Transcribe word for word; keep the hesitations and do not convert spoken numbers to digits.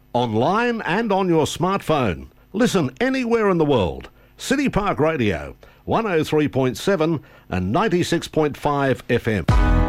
online and on your smartphone. Listen anywhere in the world. City Park Radio, one oh three point seven and ninety-six point five F M.